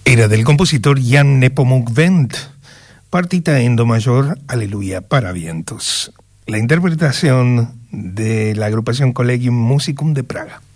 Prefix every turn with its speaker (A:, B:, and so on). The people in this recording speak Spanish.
A: Era del compositor Jan Nepomuk Wendt, partita en do mayor, Aleluya para vientos. La interpretación de la agrupación Collegium Musicum de Praga.